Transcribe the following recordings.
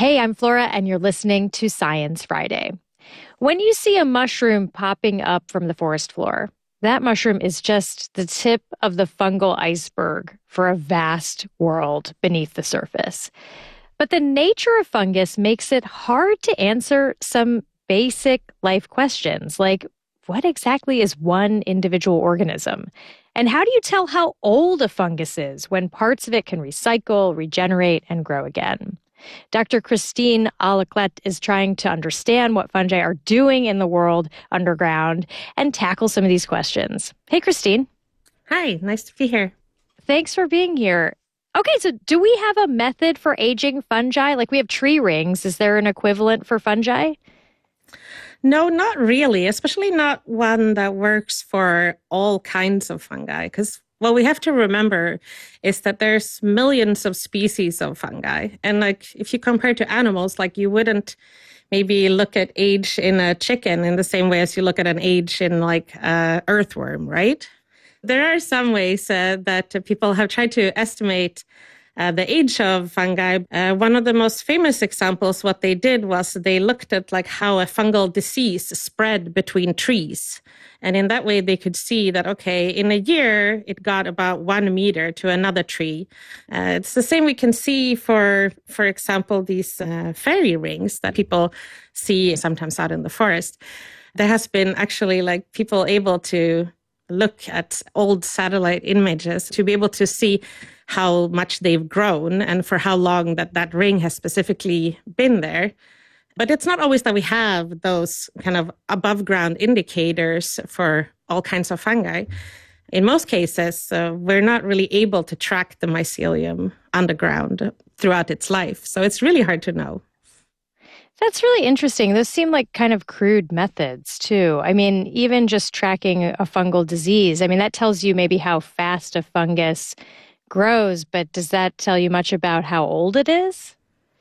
Hey, I'm Flora, and you're listening to Science Friday. When you see a mushroom popping up from the forest floor, that mushroom is just the tip of the fungal iceberg for a vast world beneath the surface. But the nature of fungus makes it hard to answer some basic life questions, like what exactly is one individual organism? And how do you tell how old a fungus is when parts of it can recycle, regenerate, and grow again? Dr. Christine Ahlekledt is trying to understand what fungi are doing in the world underground and tackle some of these questions. Hey, Christine. Hi, nice to be here. Thanks for being here. Okay, so do we have a method for aging fungi? Like we have tree rings. Is there an equivalent for fungi? No, not really, especially not one that works for all kinds of fungi. Because what we have to remember is that there's millions of species of fungi. And like if you compare to animals, like you wouldn't maybe look at age in a chicken in the same way as you look at an age in like a earthworm, right? There are some ways that people have tried to estimate the age of fungi. One of the most famous examples, what they did was they looked at like how a fungal disease spread between trees. And in that way, they could see that, okay, in a year, it got about 1 meter to another tree. It's the same we can see for example, these fairy rings that people see sometimes out in the forest. There has been actually like people able to look at old satellite images to be able to see how much they've grown and for how long that ring has specifically been there. But it's not always that we have those kind of above ground indicators for all kinds of fungi. In most cases, we're not really able to track the mycelium underground throughout its life. So it's really hard to know. That's really interesting. Those seem like kind of crude methods, too. I mean, even just tracking a fungal disease, I mean, that tells you maybe how fast a fungus grows, but does that tell you much about how old it is?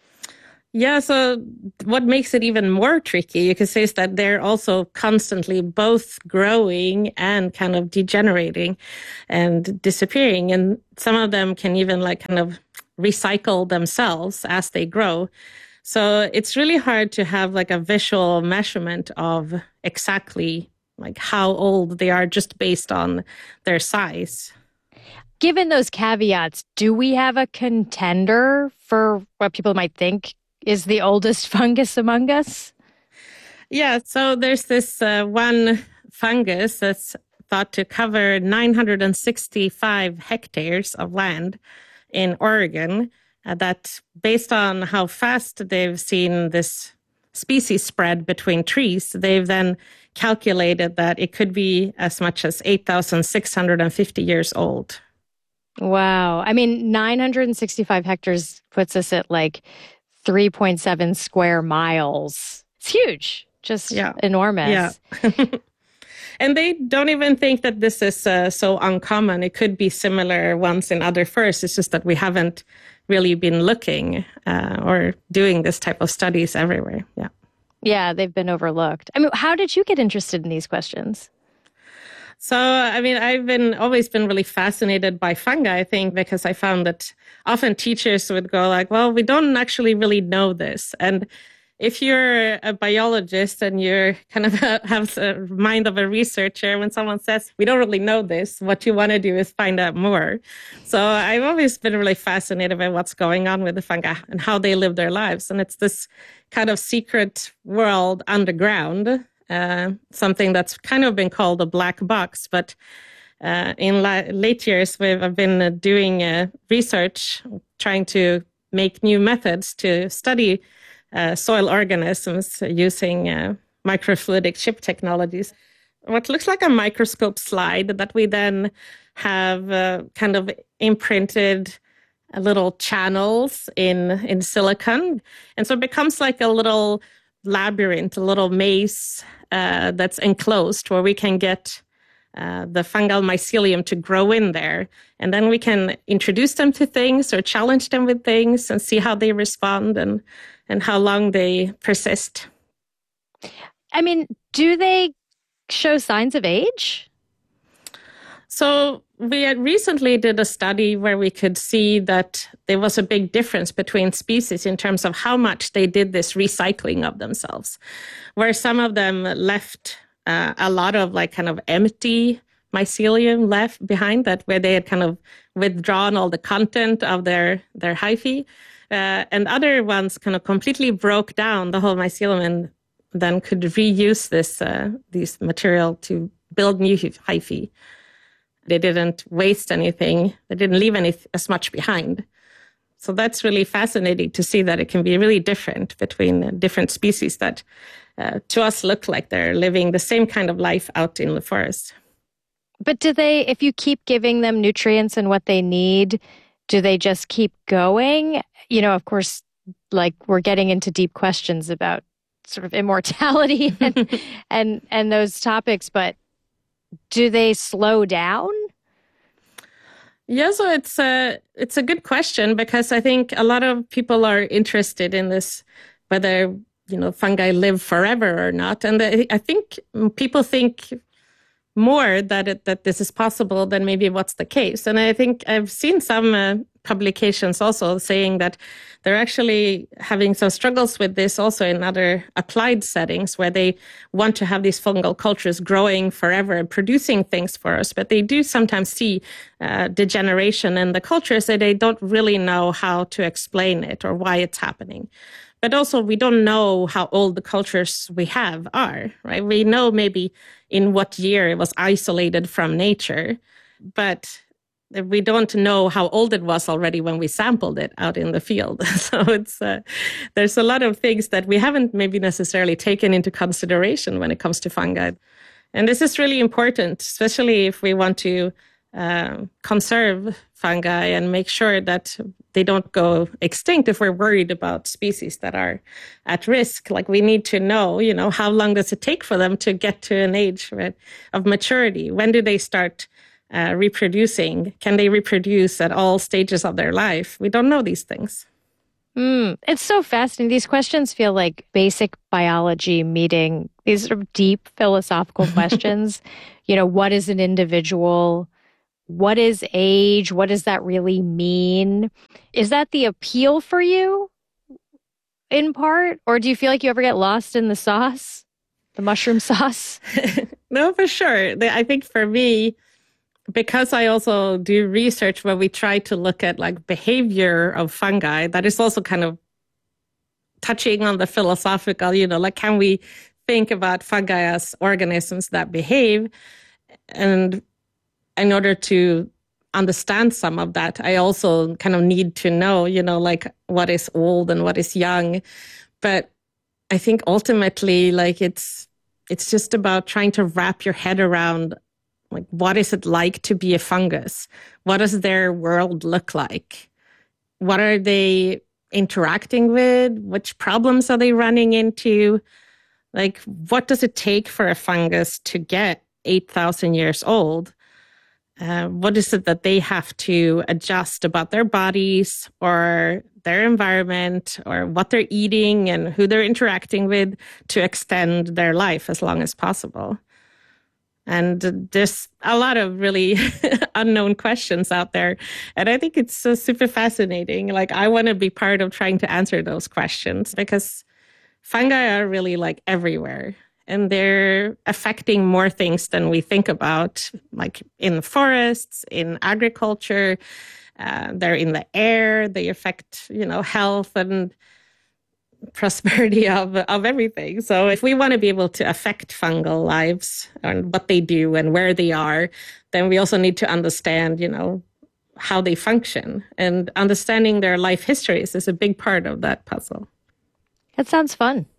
Yeah, so what makes it even more tricky, you could say, is that they're also constantly both growing and kind of degenerating and disappearing. And some of them can even like kind of recycle themselves as they grow. So it's really hard to have like a visual measurement of exactly like how old they are just based on their size. Given those caveats, do we have a contender for what people might think is the oldest fungus among us? Yeah, so there's this one fungus that's thought to cover 965 hectares of land in Oregon. That, based on how fast they've seen this species spread between trees, they've then calculated that it could be as much as 8,650 years old. Wow. I mean, 965 hectares puts us at like 3.7 square miles. It's huge, just Yeah. Yeah. enormous. And they don't even think that this is so uncommon. It could be similar ones in other forests. It's just that we haven't really been looking or doing this type of studies everywhere. Yeah. Yeah, they've been overlooked. I mean, how did you get interested in these questions? So, I mean, always been really fascinated by fungi, I think, because I found that often teachers would go like, well, we don't actually really know this. And if you're a biologist and you're kind of have the mind of a researcher, when someone says, we don't really know this, what you want to do is find out more. So I've always been really fascinated by what's going on with the fungi and how they live their lives. And it's this kind of secret world underground, something that's kind of been called a black box. But in late years, I've been doing research, trying to make new methods to study soil organisms using microfluidic chip technologies. What looks like a microscope slide that we then have kind of imprinted little channels in silicon. And so it becomes like a little labyrinth, a little maze that's enclosed where we can get the fungal mycelium to grow in there. And then we can introduce them to things or challenge them with things and see how they respond and how long they persist. I mean, do they show signs of age? So we had recently did a study where we could see that there was a big difference between species in terms of how much they did this recycling of themselves, where some of them left a lot of like kind of empty mycelium left behind, that where they had kind of withdrawn all the content of their hyphae, and other ones kind of completely broke down the whole mycelium and then could reuse this material to build new hyphae. They didn't waste anything. They didn't leave as much behind. So that's really fascinating to see that it can be really different between different species that to us look like they're living the same kind of life out in the forest. But do they, if you keep giving them nutrients and what they need, do they just keep going? You know, of course, like we're getting into deep questions about sort of immortality and those topics, but do they slow down? Yeah, so it's a good question, because I think a lot of people are interested in this, whether, you know, fungi live forever or not. And I think people think more that this is possible than maybe what's the case. And I think I've seen some publications also saying that they're actually having some struggles with this also in other applied settings, where they want to have these fungal cultures growing forever and producing things for us. But they do sometimes see degeneration in the cultures, so they don't really know how to explain it or why it's happening. But also, we don't know how old the cultures we have are, right? We know maybe in what year it was isolated from nature, but we don't know how old it was already when we sampled it out in the field. So there's a lot of things that we haven't maybe necessarily taken into consideration when it comes to fungi. And this is really important, especially if we want to conserve fungi and make sure that they don't go extinct. If we're worried about species that are at risk, like we need to know, you know, how long does it take for them to get to an age, right, of maturity? When do they start reproducing? Can they reproduce at all stages of their life? We don't know these things. It's so fascinating. These questions feel like basic biology meeting these sort of deep philosophical questions. You know, what is an individual? What is age? What does that really mean? Is that the appeal for you in part? Or do you feel like you ever get lost in the sauce, the mushroom sauce? No, for sure. I think for me, because I also do research where we try to look at like behavior of fungi, that is also kind of touching on the philosophical, you know, like can we think about fungi as organisms that behave? And in order to understand some of that, I also kind of need to know, you know, like what is old and what is young. But I think ultimately, like it's just about trying to wrap your head around, like, what is it like to be a fungus? What does their world look like? What are they interacting with? Which problems are they running into? Like, what does it take for a fungus to get 8,000 years old? What is it that they have to adjust about their bodies or their environment or what they're eating and who they're interacting with to extend their life as long as possible? And there's a lot of really unknown questions out there. And I think it's so super fascinating. Like, I want to be part of trying to answer those questions, because fungi are really like everywhere. And they're affecting more things than we think about, like in forests, in agriculture. They're in the air. They affect, you know, health and prosperity of everything. So if we want to be able to affect fungal lives and what they do and where they are, then we also need to understand, you know, how they function. And understanding their life histories is a big part of that puzzle. That sounds fun.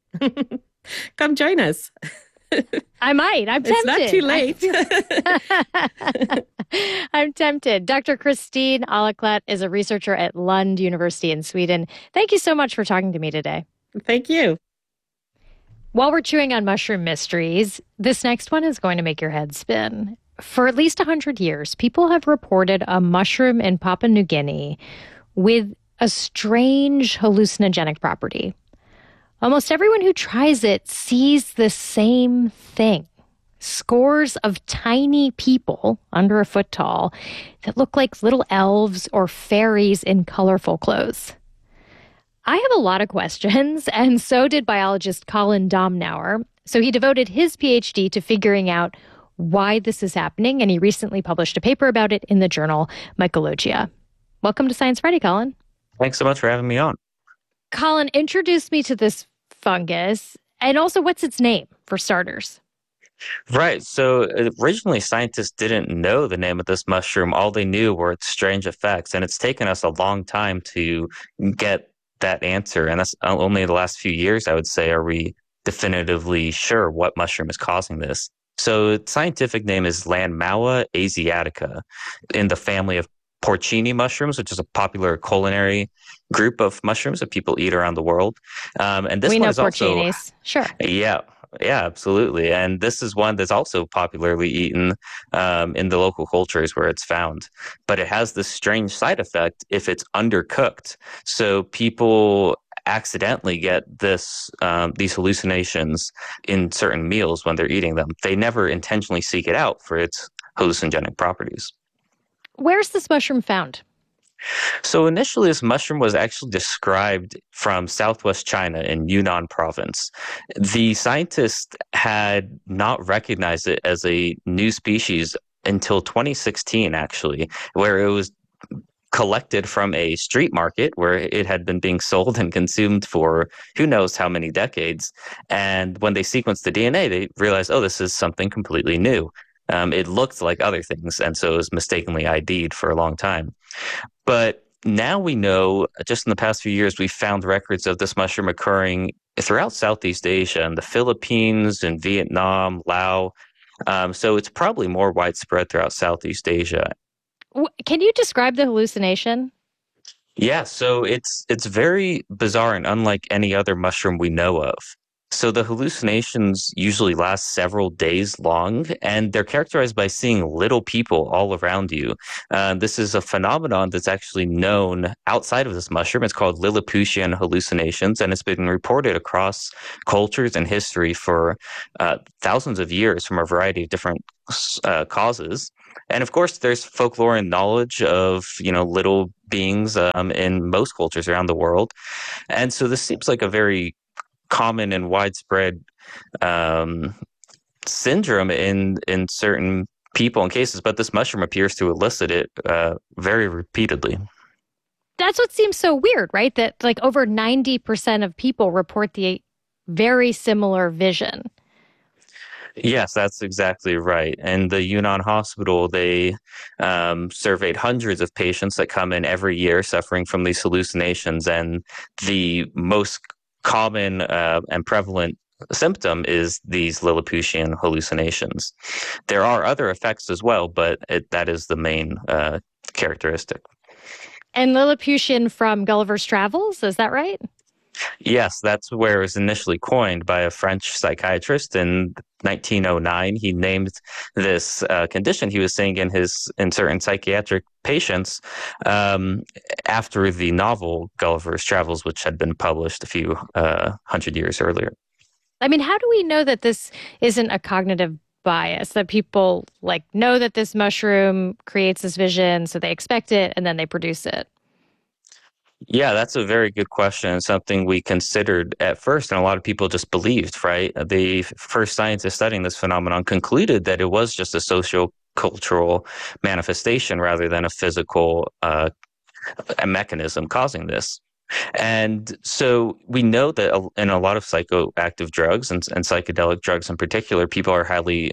Come join us. I might. I'm tempted. It's not too late. I'm tempted. Dr. Christine Ahlekledt is a researcher at Lund University in Sweden. Thank you so much for talking to me today. Thank you. While we're chewing on mushroom mysteries, this next one is going to make your head spin. For at least 100 years, people have reported a mushroom in Papua New Guinea with a strange hallucinogenic property. Almost everyone who tries it sees the same thing. scores of tiny people under a foot tall that look like little elves or fairies in colorful clothes. I have a lot of questions, and so did biologist Colin Domnauer. So he devoted his PhD to figuring out why this is happening, and he recently published a paper about it in the journal Mycologia. Welcome to Science Friday, Colin. Thanks so much for having me on. Colin, introduce me to this fungus, and also what's its name, for starters? Right. So originally, scientists didn't know the name of this mushroom. All they knew were its strange effects. And it's taken us a long time to get that answer. And that's only the last few years, I would say, are we definitively sure what mushroom is causing this. So its scientific name is Landmaua asiatica in the family of porcini mushrooms, which is a popular culinary group of mushrooms that people eat around the world. And this we one know is also, porcinis. Sure. yeah, absolutely. And this is one that's also popularly eaten in the local cultures where it's found. But it has this strange side effect if it's undercooked. So people accidentally get these hallucinations in certain meals when they're eating them. They never intentionally seek it out for its hallucinogenic properties. Where's this mushroom found? So initially, this mushroom was actually described from southwest China in Yunnan province. The scientists had not recognized it as a new species until 2016, actually, where it was collected from a street market where it had been being sold and consumed for who knows how many decades. And when they sequenced the DNA, they realized, oh, this is something completely new. It looked like other things, and so it was mistakenly ID'd for a long time. But now we know, just in the past few years, we've found records of this mushroom occurring throughout Southeast Asia, in the Philippines, in Vietnam, Laos. So it's probably more widespread throughout Southeast Asia. Can you describe the hallucination? Yeah, so it's very bizarre and unlike any other mushroom we know of. So the hallucinations usually last several days long, and they're characterized by seeing little people all around you. This is a phenomenon that's actually known outside of this mushroom. It's called Lilliputian hallucinations, and it's been reported across cultures and history for thousands of years from a variety of different causes. And of course, there's folklore and knowledge of, little beings in most cultures around the world. And so this seems like a very common and widespread syndrome in certain people and cases, but this mushroom appears to elicit it very repeatedly. That's what seems so weird, right? That like over 90% of people report the very similar vision. Yes, that's exactly right. And the Yunnan Hospital, they surveyed hundreds of patients that come in every year suffering from these hallucinations. And the most common and prevalent symptom is these Lilliputian hallucinations. There are other effects as well, but that is the main characteristic. And Lilliputian from Gulliver's Travels, is that right? Yes, that's where it was initially coined by a French psychiatrist in 1909. He named this condition he was seeing in certain psychiatric patients after the novel Gulliver's Travels, which had been published a few hundred years earlier. I mean, how do we know that this isn't a cognitive bias, that people know that this mushroom creates this vision, so they expect it and then they produce it? Yeah, that's a very good question. Something we considered at first, and a lot of people just believed, right? The first scientists studying this phenomenon concluded that it was just a socio-cultural manifestation rather than a physical mechanism causing this. And so we know that in a lot of psychoactive drugs and psychedelic drugs in particular, people are highly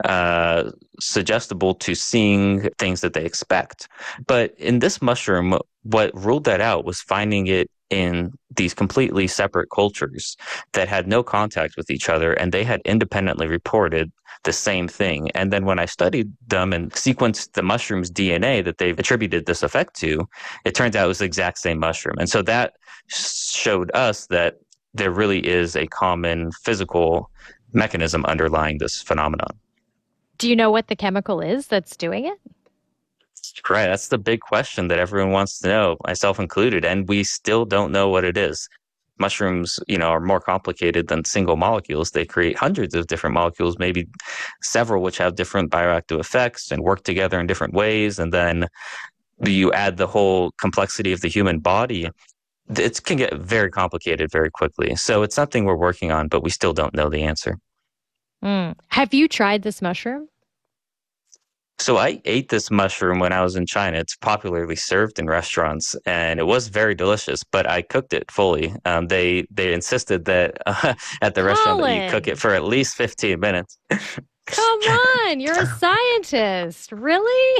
suggestible to seeing things that they expect. But in this mushroom, what ruled that out was finding it in these completely separate cultures that had no contact with each other, and they had independently reported the same thing. And then when I studied them and sequenced the mushroom's DNA that they've attributed this effect to, it turns out it was the exact same mushroom. And so that showed us that there really is a common physical mechanism underlying this phenomenon. Do you know what the chemical is that's doing it? Right. That's the big question that everyone wants to know, myself included. And we still don't know what it is. mushrooms, are more complicated than single molecules. They create hundreds of different molecules, maybe several which have different bioactive effects and work together in different ways. And then you add the whole complexity of the human body. It can get very complicated very quickly. So it's something we're working on, but we still don't know the answer. Have you tried this mushroom? So I ate this mushroom when I was in China. It's popularly served in restaurants, and it was very delicious. But I cooked it fully. They insisted that at the restaurant that you cook it for at least 15 minutes. Come on, you're a scientist, really?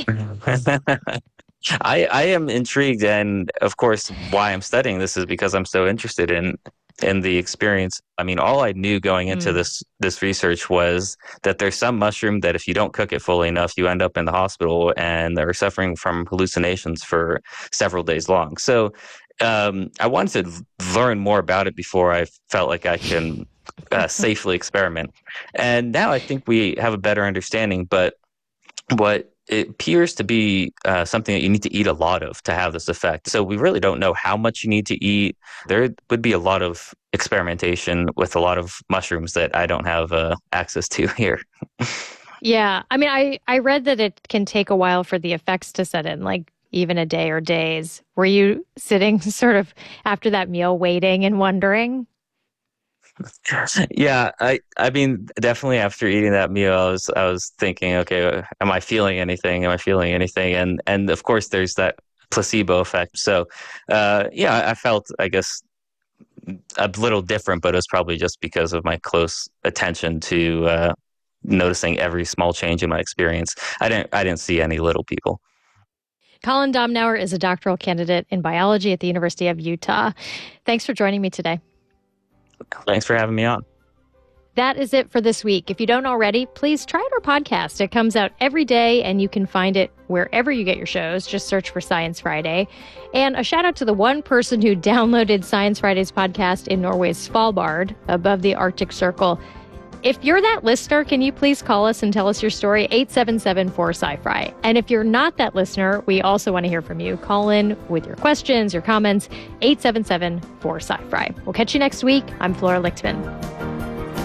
I am intrigued, and of course, why I'm studying this is because I'm so interested in the experience. I mean, all I knew going into this research was that there's some mushroom that if you don't cook it fully enough, you end up in the hospital and are suffering from hallucinations for several days long. So I wanted to learn more about it before I felt like I can safely experiment. And now I think we have a better understanding, but what it appears to be something that you need to eat a lot of to have this effect. So we really don't know how much you need to eat. There would be a lot of experimentation with a lot of mushrooms that I don't have access to here. Yeah. I mean, I read that it can take a while for the effects to set in, like even a day or days. Were you sitting sort of after that meal waiting and wondering? Yeah, I mean, definitely after eating that meal, I was thinking, okay, am I feeling anything? Am I feeling anything? And of course, there's that placebo effect. So, I felt, I guess, a little different, but it was probably just because of my close attention to noticing every small change in my experience. I didn't see any little people. Colin Domnauer is a doctoral candidate in biology at the University of Utah. Thanks for joining me today. Thanks for having me on. That is it for this week. If you don't already, please try our podcast. It comes out every day, and you can find it wherever you get your shows. Just search for Science Friday. And a shout out to the one person who downloaded Science Friday's podcast in Norway's Svalbard, above the Arctic Circle. If you're that listener, can you please call us and tell us your story? 877-4SciFri. And if you're not that listener, we also want to hear from you. Call in with your questions, your comments, 877-4SciFri. We'll catch you next week. I'm Flora Lichtman.